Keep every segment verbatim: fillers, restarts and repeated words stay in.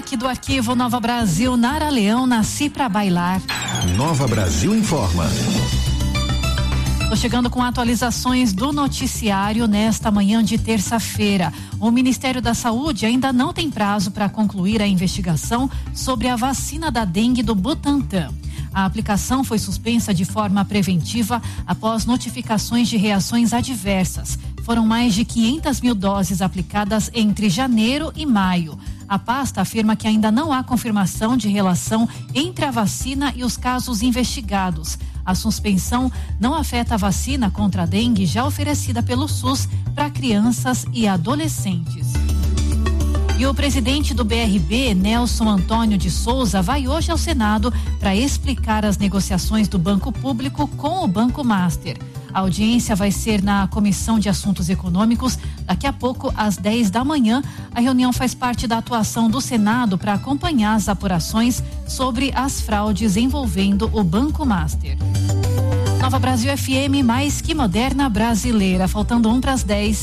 aqui do Arquivo Nova Brasil, Nara Leão, nasci pra bailar. Nova Brasil informa. Tô chegando com atualizações do noticiário nesta manhã de terça-feira. O Ministério da Saúde ainda não tem prazo para concluir a investigação sobre a vacina da dengue do Butantan. A aplicação foi suspensa de forma preventiva após notificações de reações adversas. Foram mais de quinhentas mil doses aplicadas entre janeiro e maio. A pasta afirma que ainda não há confirmação de relação entre a vacina e os casos investigados. A suspensão não afeta a vacina contra a dengue já oferecida pelo SUS para crianças e adolescentes. E o presidente do B R B, Nelson Antônio de Souza, vai hoje ao Senado para explicar as negociações do Banco Público com o Banco Master. A audiência vai ser na Comissão de Assuntos Econômicos, daqui a pouco, às dez da manhã. A reunião faz parte da atuação do Senado para acompanhar as apurações sobre as fraudes envolvendo o Banco Master. Nova Brasil F M, mais que moderna brasileira. Faltando um para as dez.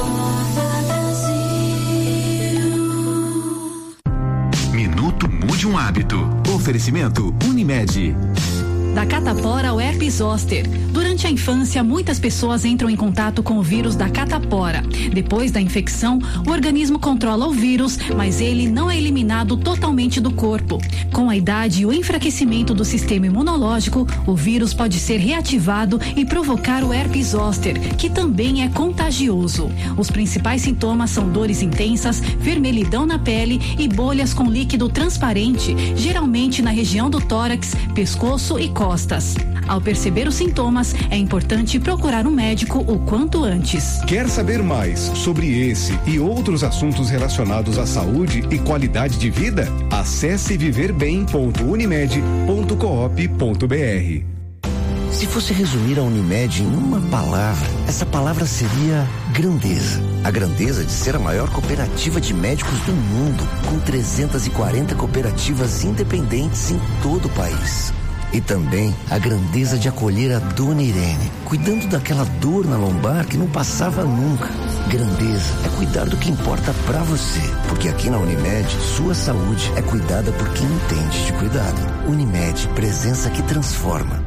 Minuto Mude um Hábito. Oferecimento Unimed. Da catapora ao herpes zoster. Durante a infância, muitas pessoas entram em contato com o vírus da catapora. Depois da infecção, o organismo controla o vírus, mas ele não é eliminado totalmente do corpo. Com a idade e o enfraquecimento do sistema imunológico, o vírus pode ser reativado e provocar o herpes zoster, que também é contagioso. Os principais sintomas são dores intensas, vermelhidão na pele e bolhas com líquido transparente, geralmente na região do tórax, pescoço e costas. Ao perceber os sintomas, é importante procurar um médico o quanto antes. Quer saber mais sobre esse e outros assuntos relacionados à saúde e qualidade de vida? Acesse viver bem ponto unimed ponto coop ponto br. Se fosse resumir a Unimed em uma palavra, essa palavra seria grandeza. A grandeza de ser a maior cooperativa de médicos do mundo, com trezentas e quarenta cooperativas independentes em todo o país. E também a grandeza de acolher a Dona Irene, cuidando daquela dor na lombar que não passava nunca. Grandeza é cuidar do que importa pra você, porque aqui na Unimed, sua saúde é cuidada por quem entende de cuidado. Unimed, presença que transforma.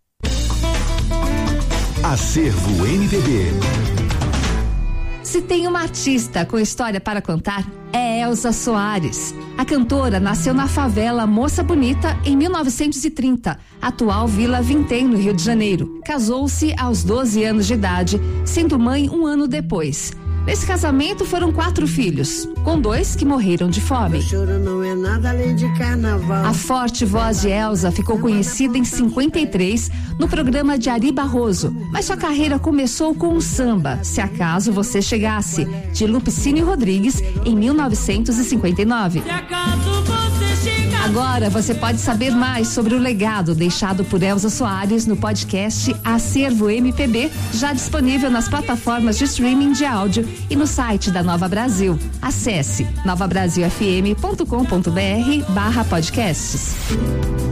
Acervo M P B. Se tem uma artista com história para contar, é Elza Soares. A cantora nasceu na favela Moça Bonita em mil novecentos e trinta, atual Vila Vintém, no Rio de Janeiro. Casou-se aos doze anos de idade, sendo mãe um ano depois. Nesse casamento foram quatro filhos, com dois que morreram de fome. A forte voz de Elza ficou conhecida em cinquenta e três no programa de Ari Barroso, mas sua carreira começou com o samba, Se Acaso Você Chegasse, de Lupicínio Rodrigues, em mil novecentos e cinquenta e nove. Agora você pode saber mais sobre o legado deixado por Elza Soares no podcast Acervo M P B, já disponível nas plataformas de streaming de áudio e no site da Nova Brasil. Acesse nova brasil f m ponto com ponto b r barra podcasts.